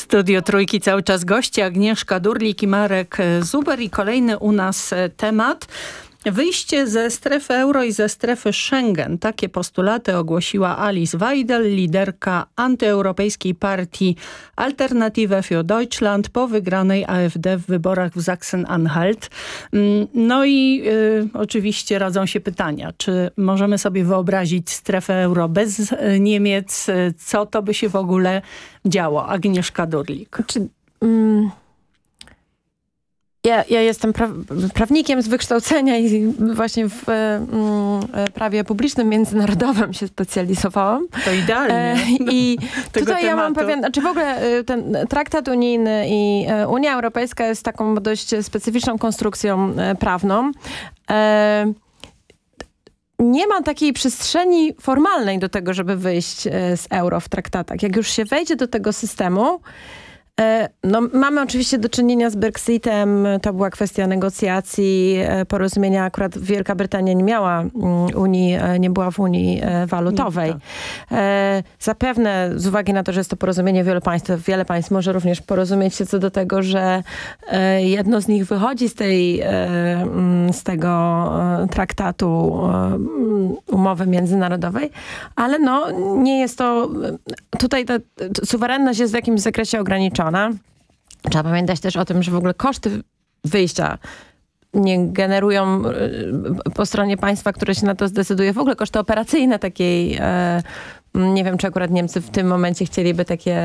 Studio Trójki cały czas goście Agnieszka Durlik i Marek Zuber i kolejny u nas temat. Wyjście ze strefy euro i ze strefy Schengen. Takie postulaty ogłosiła Alice Weidel, liderka antyeuropejskiej partii Alternative für Deutschland po wygranej AfD w wyborach w Sachsen-Anhalt. No i oczywiście rodzą się pytania, czy możemy sobie wyobrazić strefę euro bez Niemiec? Co to by się w ogóle działo? Agnieszka Durlik. Ja jestem prawnikiem z wykształcenia i właśnie w prawie publicznym, międzynarodowym się specjalizowałam. To idealnie. I tutaj ja mam pewien, w ogóle ten traktat unijny i Unia Europejska jest taką dość specyficzną konstrukcją prawną. Nie ma takiej przestrzeni formalnej do tego, żeby wyjść z euro w traktatach. Jak już się wejdzie do tego systemu, no, mamy oczywiście do czynienia z Brexitem, to była kwestia negocjacji, porozumienia. Akurat Wielka Brytania nie miała Unii, nie była w Unii walutowej. Zapewne z uwagi na to, że jest to porozumienie wiele państw może również porozumieć się co do tego, że jedno z nich wychodzi z tego traktatu, umowy międzynarodowej, ale no nie jest to, tutaj ta suwerenność jest w jakimś zakresie ograniczona. Trzeba pamiętać też o tym, że w ogóle koszty wyjścia nie generują po stronie państwa, które się na to zdecyduje, w ogóle koszty operacyjne takiej, nie wiem, czy akurat Niemcy w tym momencie chcieliby takie